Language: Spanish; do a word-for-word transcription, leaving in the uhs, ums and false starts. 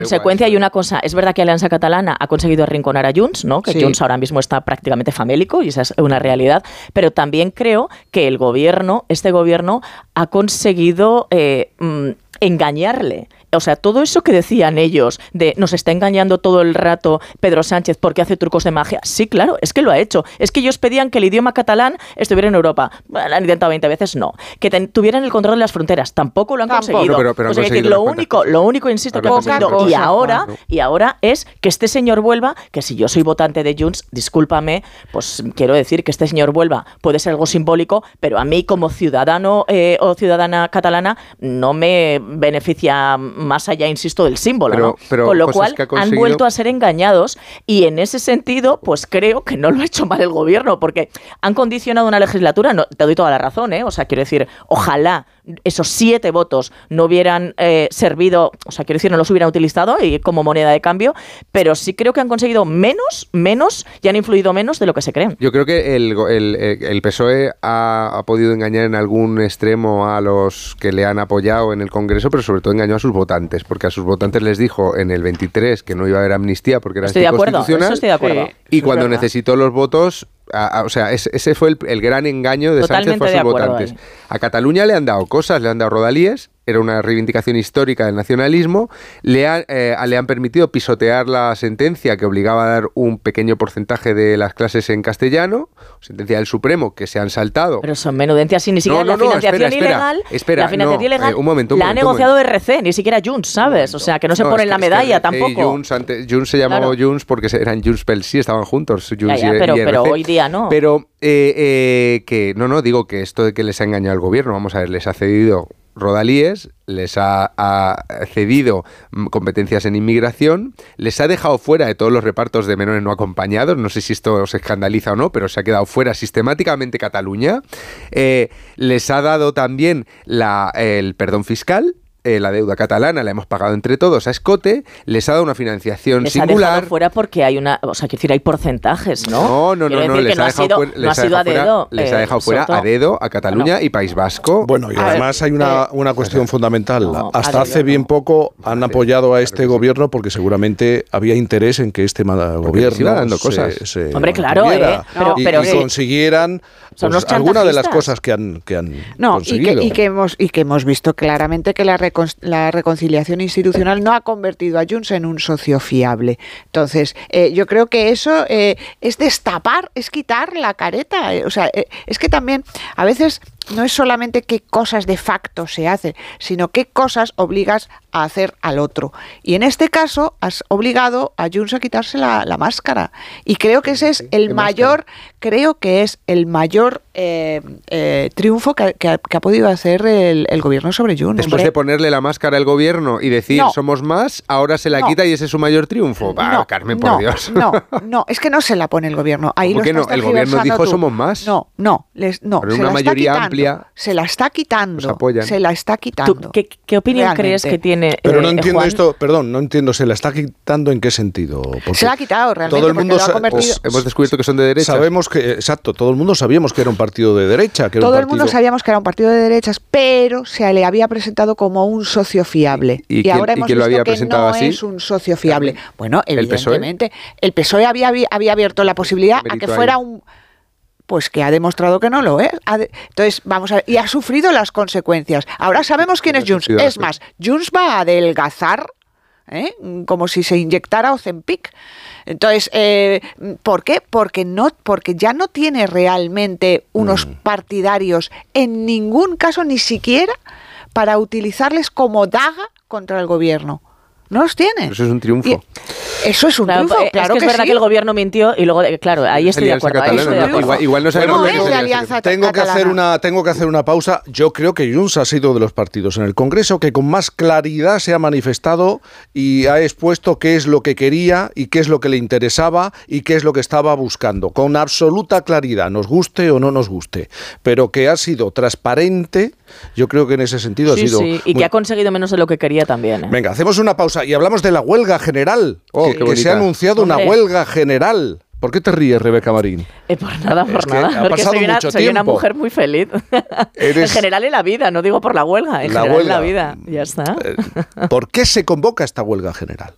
secuencia hay una cosa, es verdad que Alianza Catalana ha conseguido arrinconar a Junts, ¿no? Que sí. Junts ahora mismo está prácticamente famélico y esa es una realidad, pero también creo que el gobierno, este gobierno ha conseguido eh, mm, engañarle. O sea, todo eso que decían ellos de nos está engañando todo el rato Pedro Sánchez porque hace trucos de magia. Sí, claro, es que lo ha hecho. Es que ellos pedían que el idioma catalán estuviera en Europa. Bueno, lo han intentado veinte veces, no. Que ten, tuvieran el control de las fronteras. Tampoco lo han Tampoco. conseguido. Pero, pero han o sea, conseguido que lo único, lo único, insisto, que han conseguido cosa, y ahora, claro. y ahora es que este señor vuelva, que si yo soy votante de Junts, discúlpame, pues quiero decir que este señor vuelva puede ser algo simbólico, pero a mí como ciudadano eh, o ciudadana catalana no me beneficia más allá, insisto, del símbolo, pero, ¿no? pero Con lo cual que ha conseguido... han vuelto a ser engañados y en ese sentido, pues creo que no lo ha hecho mal el gobierno porque han condicionado una legislatura, no, te doy toda la razón, ¿eh? O sea, quiero decir, ojalá esos siete votos no hubieran eh, servido, o sea, quiero decir, no los hubieran utilizado y como moneda de cambio, pero sí creo que han conseguido menos, menos y han influido menos de lo que se creen. Yo creo que el, el, el P S O E ha, ha podido engañar en algún extremo a los que le han apoyado en el Congreso, pero sobre todo engañó a sus votantes, porque a sus votantes les dijo en el veintitrés que no iba a haber amnistía porque era estoy de acuerdo, eso estoy de acuerdo. Sí, y cuando necesitó los votos, a, a, o sea, ese, ese fue el, el gran engaño de Totalmente Sánchez por sus votantes. Ahí. A Cataluña le han dado cosas, le han dado rodalíes, era una reivindicación histórica del nacionalismo, le, ha, eh, le han permitido pisotear la sentencia que obligaba a dar un pequeño porcentaje de las clases en castellano, sentencia del Supremo que se han saltado. Pero son menudencias y ni siquiera no, no, la financiación no, espera, ilegal, espera, espera, la financiación no, ilegal eh, un momento, un la momento, ha negociado R C, ni siquiera Junts, ¿sabes? O sea, que no se no, pone en la medalla es que, tampoco. Eh, Junts, antes, Junts se llamaba claro. Junts porque eran Junts pel Sí, estaban juntos, Junts ya, ya, y, pero, y R C. Pero hoy día no. Pero eh, eh, que, no, no, digo que esto de que les ha engañado el gobierno, vamos a ver, les ha cedido rodalíes, les ha, ha cedido competencias en inmigración, les ha dejado fuera de todos los repartos de menores no acompañados, no sé si esto os escandaliza o no, pero se ha quedado fuera sistemáticamente Cataluña, eh, les ha dado también la, el perdón fiscal, Eh, la deuda catalana la hemos pagado entre todos a escote, les ha dado una financiación les singular. Les ha dejado fuera porque hay una, o sea, quiero decir, hay porcentajes, ¿no? No, no, no, no, les ha dejado fuera, les ha dejado fuera, les ha dejado fuera a dedo a Cataluña no. y País Vasco. Bueno, y además hay una, una cuestión fundamental. No, Hasta hace bien poco han apoyado a este gobierno porque seguramente había interés en que este gobierno se iba dando cosas. Se, se Hombre, claro, eh, pero, y, pero y sí. consiguieran pues, alguna de las cosas que han, que han no, conseguido. Y que, y, que hemos, y que hemos visto claramente que la, recon, la reconciliación institucional no ha convertido a Junts en un socio fiable. Entonces, eh, yo creo que eso eh, es destapar, es quitar la careta. Eh, o sea, eh, es que también a veces no es solamente qué cosas de facto se hacen, sino qué cosas obligas a hacer al otro. Y en este caso has obligado a Junts a quitarse la, la máscara. Y creo que ese es el mayor, creo que es el mayor eh, eh, triunfo que, que, ha, que ha podido hacer el, el gobierno sobre Junts. Después hombre. de ponerle la máscara al gobierno y decir no, somos más, ahora se la no, quita y ese es su mayor triunfo. Bah, no, Carmen, por no, Dios. No, no, es que no se la pone el gobierno. Ahí ¿Por qué no? El gobierno dijo tú. somos más. No, no, les, no. Pero se una la mayoría está amplia. Se la está quitando. Apoyan. Se la está quitando. ¿Tú, qué, ¿Qué opinión Realmente. crees que tiene? Pero no eh, entiendo Juan? esto, perdón, no entiendo, ¿se la está quitando en qué sentido? Porque se la ha quitado realmente. Todo el mundo lo ha convertido... pues hemos descubierto que son de derecha. Sabemos que, exacto, todo el mundo sabíamos que era un partido de derecha. Que era todo un el mundo partido... sabíamos que era un partido de derechas, pero se le había presentado como un socio fiable. ¿Y, y, y quién, ahora ¿y hemos quién lo visto había que presentado no así? es un socio fiable. Bueno, ¿El evidentemente, P S O E? el P S O E había, había abierto la posibilidad a que fuera ahí. un... Pues que ha demostrado que no lo es. Entonces, vamos a ver, y ha sufrido las consecuencias. Ahora sabemos quién es Junts. Es más, Junts va a adelgazar, ¿eh? Como si se inyectara Ozempic. Entonces, eh, ¿por qué? Porque no, porque ya no tiene realmente unos mm. partidarios en ningún caso, ni siquiera para utilizarles como daga contra el gobierno. No los tiene. Eso es un triunfo. Y eso es un claro, triunfo, es claro que, que es verdad sí. que el gobierno mintió y luego, claro, ahí estoy de acuerdo. Ahí estoy de acuerdo. Igual, igual no sabemos no lo que es de es alianza tengo que catalana. hacer una Tengo que hacer una pausa. Yo creo que Junts ha sido de los partidos en el Congreso que con más claridad se ha manifestado y ha expuesto qué es lo que quería y qué es lo que le interesaba y qué es lo que estaba buscando. Con absoluta claridad, nos guste o no nos guste. Pero que ha sido transparente, yo creo que en ese sentido sí, ha sido... Sí, y muy... que ha conseguido menos de lo que quería también. ¿eh? Venga, hacemos una pausa y hablamos de la huelga general. Oh, que, que se ha anunciado Hombre. una huelga general. ¿Por qué te ríes, Rebeca Marín? Eh, por nada, por es que nada. ha Porque pasado soy, una, mucho soy tiempo. una mujer muy feliz. Eres... En general en la vida, no digo por la huelga, en la general huelga. en la vida. Ya está. ¿Por qué se convoca esta huelga general?